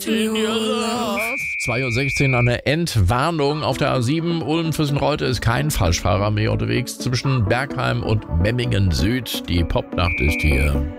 2:16 Uhr eine Entwarnung auf der A7. Ulm-Füssen-Reute ist kein Falschfahrer mehr unterwegs zwischen Bergheim und Memmingen Süd. Die Popnacht ist hier.